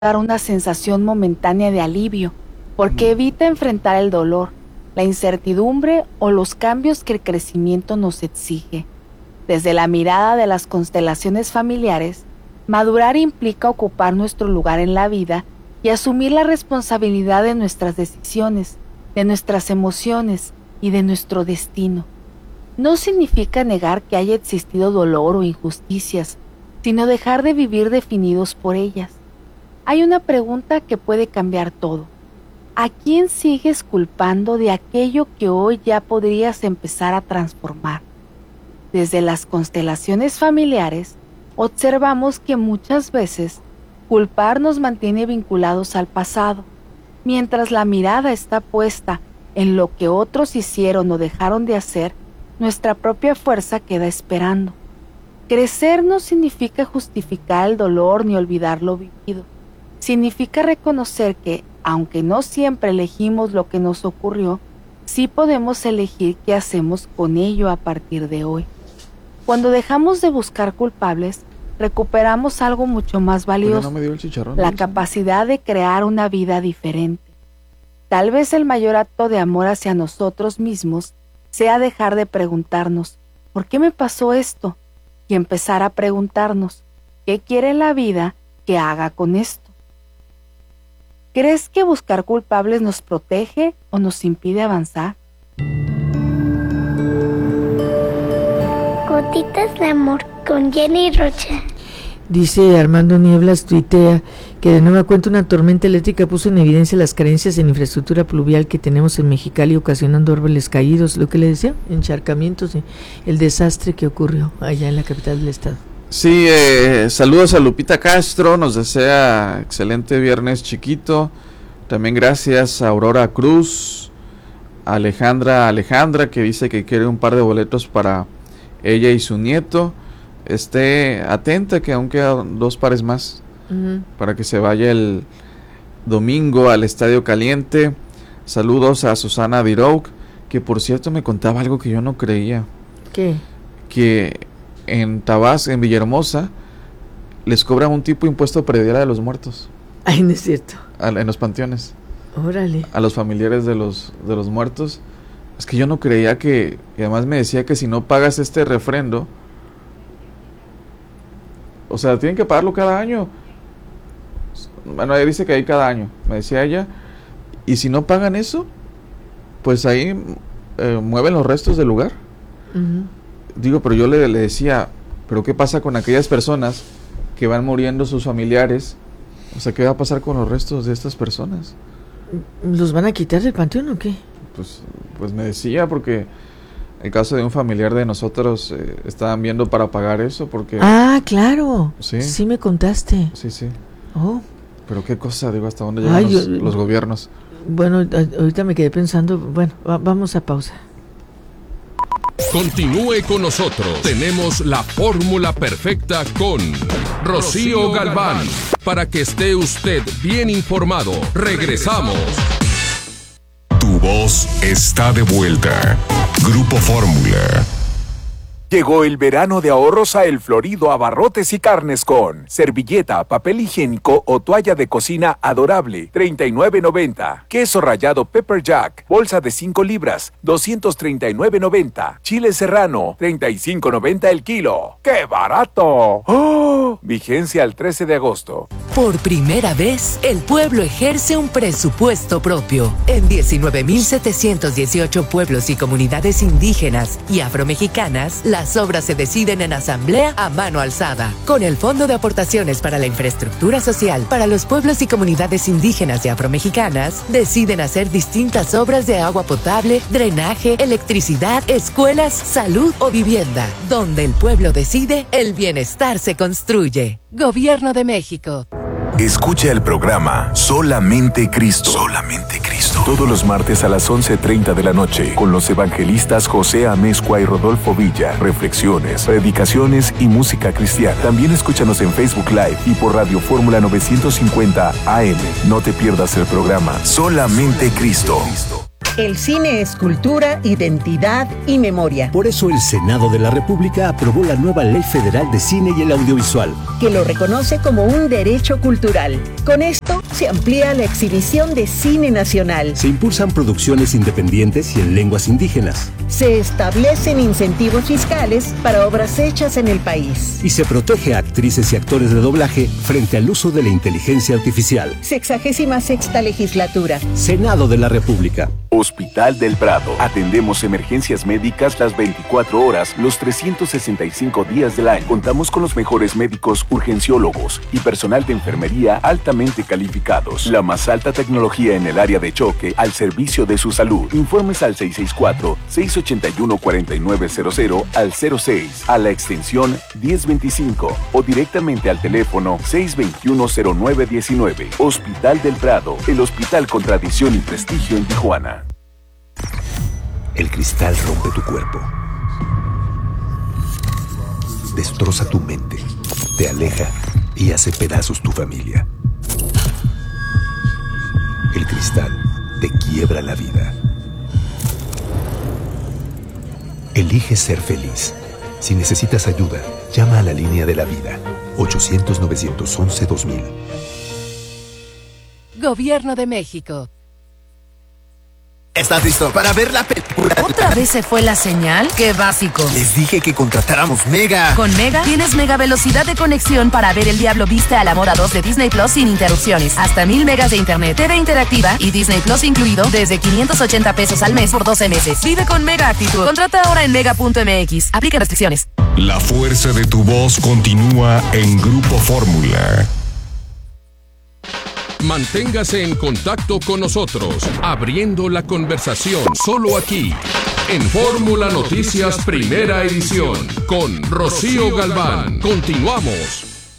dar una sensación momentánea de alivio, porque evita enfrentar el dolor, la incertidumbre o los cambios que el crecimiento nos exige. Desde la mirada de las constelaciones familiares, madurar implica ocupar nuestro lugar en la vida y asumir la responsabilidad de nuestras decisiones, de nuestras emociones y de nuestro destino. No significa negar que haya existido dolor o injusticias, sino dejar de vivir definidos por ellas. Hay una pregunta que puede cambiar todo. ¿A quién sigues culpando de aquello que hoy ya podrías empezar a transformar? Desde las constelaciones familiares, observamos que muchas veces culpar nos mantiene vinculados al pasado, mientras la mirada está puesta en lo que otros hicieron o dejaron de hacer. Nuestra propia fuerza queda esperando. Crecer no significa justificar el dolor ni olvidar lo vivido. Significa reconocer que, aunque no siempre elegimos lo que nos ocurrió, sí podemos elegir qué hacemos con ello a partir de hoy. Cuando dejamos de buscar culpables, recuperamos algo mucho más valioso, la capacidad de crear una vida diferente. Tal vez el mayor acto de amor hacia nosotros mismos sea dejar de preguntarnos, ¿por qué me pasó esto? Y empezar a preguntarnos, ¿qué quiere la vida que haga con esto? ¿Crees que buscar culpables nos protege o nos impide avanzar? Gotitas de amor con Jenny Rocha. Dice Armando Nieblas, tuitea, que de nueva cuenta una tormenta eléctrica puso en evidencia las carencias en infraestructura pluvial que tenemos en Mexicali, ocasionando árboles caídos, lo que le decía, encharcamientos, el desastre que ocurrió allá en la capital del estado. Sí, saludos a Lupita Castro, nos desea excelente viernes chiquito. También gracias a Aurora Cruz, a Alejandra, que dice que quiere un par de boletos para ella y su nieto. Esté atenta que aún quedan 2 pares más para que se vaya el domingo al Estadio Caliente. Saludos a Susana Dirouk, que por cierto me contaba algo que yo no creía. ¿Qué? Que en Tabasco, en Villahermosa, les cobran un tipo de impuesto predial de los muertos. Ay, no es cierto. En los panteones. Órale. A los familiares de los muertos. Es que yo no creía que... Y además me decía que si no pagas este refrendo, o sea, tienen que pagarlo cada año. Bueno, ella dice que hay cada año, me decía ella. Y si no pagan eso, pues ahí mueven los restos del lugar. Digo, pero yo le decía, ¿pero qué pasa con aquellas personas que van muriendo sus familiares? O sea, ¿qué va a pasar con los restos de estas personas? ¿Los van a quitar del panteón o qué? Pues me decía, porque el caso de un familiar de nosotros estaban viendo para pagar eso, porque... Ah, claro. Sí me contaste. Sí. Oh. Pero qué cosa, digo, hasta dónde llegan los gobiernos. Bueno, ahorita me quedé pensando, bueno, vamos a pausa. Continúe con nosotros. Tenemos la fórmula perfecta con Rocío Galván. Para que esté usted bien informado. Regresamos. Tu voz está de vuelta. Grupo Fórmula. Llegó el verano de ahorros a El Florido Abarrotes y Carnes con servilleta, papel higiénico o toalla de cocina adorable, $39.90. Queso rallado Pepper Jack, bolsa de 5 libras, $239.90. Chile serrano, $35.90 el kilo. ¡Qué barato! ¡Oh! Vigencia al 13 de agosto. Por primera vez, el pueblo ejerce un presupuesto propio. En 19.718 pueblos y comunidades indígenas y afromexicanas, las obras se deciden en asamblea a mano alzada. Con el Fondo de Aportaciones para la Infraestructura Social para los pueblos y comunidades indígenas y afromexicanas, deciden hacer distintas obras de agua potable, drenaje, electricidad, escuelas, salud o vivienda. Donde el pueblo decide, el bienestar se construye. Gobierno de México. Escucha el programa Solamente Cristo. Solamente Cristo. Todos los martes a las 11:30 de la noche con los evangelistas José Amezcua y Rodolfo Villa. Reflexiones, predicaciones y música cristiana. También escúchanos en Facebook Live y por Radio Fórmula 950 AM. No te pierdas el programa Solamente Cristo. El cine es cultura, identidad y memoria. Por eso el Senado de la República aprobó la nueva Ley Federal de Cine y el Audiovisual, que lo reconoce como un derecho cultural. Con esto se amplía la exhibición de cine nacional. Se impulsan producciones independientes y en lenguas indígenas. Se establecen incentivos fiscales para obras hechas en el país. Y se protege a actrices y actores de doblaje frente al uso de la inteligencia artificial. 66ª Legislatura. Senado de la República. Hospital del Prado. Atendemos emergencias médicas las 24 horas, los 365 días del año. Contamos con los mejores médicos urgenciólogos y personal de enfermería altamente calificados. La más alta tecnología en el área de choque al servicio de su salud. Informes al 664-681-4900 al 06, a la extensión 1025 o directamente al teléfono 621-0919. Hospital del Prado, el hospital con tradición y prestigio en Tijuana. El cristal rompe tu cuerpo, destroza tu mente, te aleja y hace pedazos tu familia. El cristal te quiebra la vida. Elige ser feliz. Si necesitas ayuda, llama a la línea de la vida, 800-911-2000. Gobierno de México. ¿Estás listo para ver la película? ¿Otra vez se fue la señal? ¡Qué básico! Les dije que contratáramos Mega. Con Mega tienes mega velocidad de conexión para ver El Diablo Viste a la Moda 2 de Disney Plus sin interrupciones. Hasta 1000 megas de internet, TV interactiva y Disney Plus incluido desde 580 pesos al mes por 12 meses. Vive con Mega actitud. Contrata ahora en mega.mx. Aplica restricciones. La fuerza de tu voz continúa en Grupo Fórmula. Manténgase en contacto con nosotros, abriendo la conversación solo aquí, en Fórmula Noticias Primera Edición, con Rocío Galván. Continuamos.